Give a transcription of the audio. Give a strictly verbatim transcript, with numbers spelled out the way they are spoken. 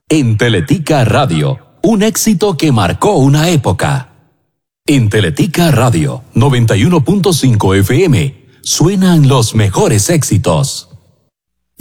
En Teletica Radio, un éxito que marcó una época. En Teletica Radio noventa y uno punto cinco F M suenan los mejores éxitos.